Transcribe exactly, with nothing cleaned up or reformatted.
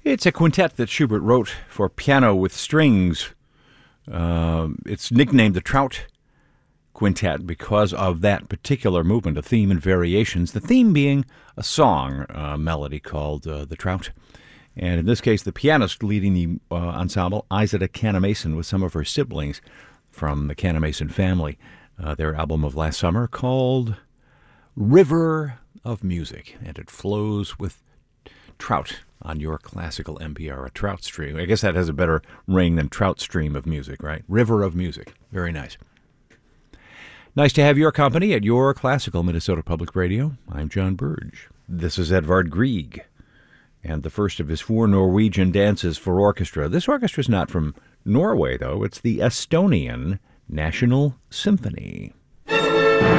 It's a quintet that Schubert wrote for piano with strings. Uh, it's nicknamed the Trout Quintet because of that particular movement, a theme and variations, the theme being a song uh, melody called uh, The Trout. And in this case, the pianist leading the uh, ensemble, Isaac Canamason, with some of her siblings from the Canamason family. Uh, their album of last summer called River of Music, and it flows with trout on your classical N P R, a trout stream. I guess that has a better ring than trout stream of music, right? River of Music. Very nice. Nice to have your company at your classical Minnesota Public Radio. I'm John Burge. This is Edvard Grieg, and the first of his four Norwegian dances for orchestra. This orchestra is not from Norway, though. It's the Estonian National Symphony.